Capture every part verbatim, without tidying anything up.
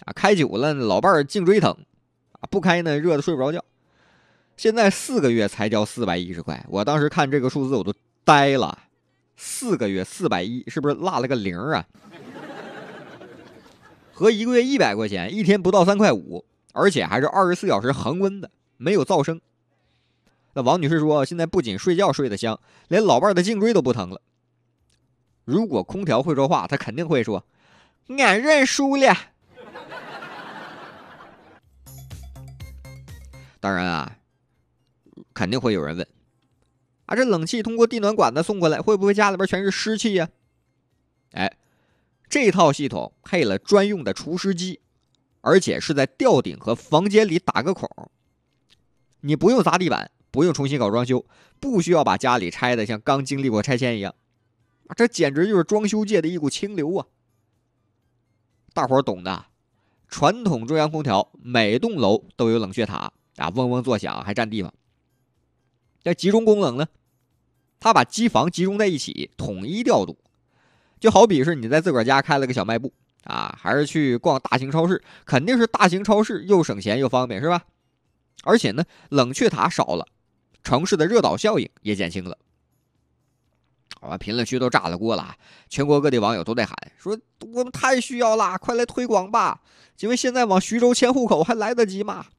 啊，开久了老伴儿颈椎疼啊，不开呢热的睡不着觉。现在四个月才交四百一十块，我当时看这个数字我都呆了，四个月四百一，是不是落了个零啊？合一个月一百块钱，一天不到三块五，而且还是二十四小时恒温的，没有噪声。那王女士说，现在不仅睡觉睡得香，连老伴的颈椎都不疼了。如果空调会说话，她肯定会说：“俺认输了。”当然啊，肯定会有人问：啊，这冷气通过地暖管子送过来，会不会家里边全是湿气呀？哎，这套系统配了专用的除湿机，而且是在吊顶和房间里打个孔，你不用砸地板，不用重新搞装修，不需要把家里拆的像刚经历过拆迁一样，这简直就是装修界的一股清流啊！大伙儿懂的，传统中央空调每栋楼都有冷却塔啊，嗡嗡作响还占地方。这集中功能呢，它把机房集中在一起，统一调度。就好比是你在自个儿家开了个小卖部啊，还是去逛大型超市，肯定是大型超市又省钱又方便，是吧？而且呢，冷却塔少了，城市的热岛效应也减轻了。啊，评论区都炸了锅了，全国各地网友都在喊说：“我们太需要啦，快来推广吧！因为现在往徐州迁户口还来得及吗？”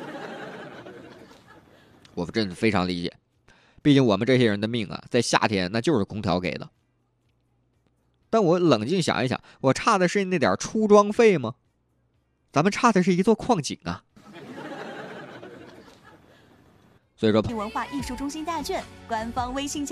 我真的非常理解，毕竟我们这些人的命啊，在夏天那就是空调给的。但我冷静想一想，我差的是那点出装费吗？咱们差的是一座矿井啊！所以说， 文化艺术中心大卷官方微信。